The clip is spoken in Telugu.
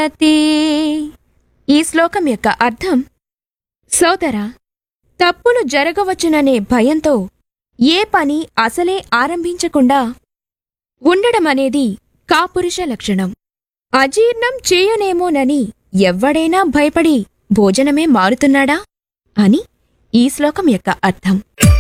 భవతి. ఈ శ్లోకం యొక్క అర్థం: సోదరా, తప్పులు జరగవచ్చుననే భయంతో ఏ పని అసలే ఆరంభించకుండా ఉండడమనేది కాపురుష లక్షణం. అజీర్ణం చేయనేమోనని ఎవ్వడైనా భయపడి భోజనమే మారుతున్నాడా అని ఈ శ్లోకం యొక్క అర్థం.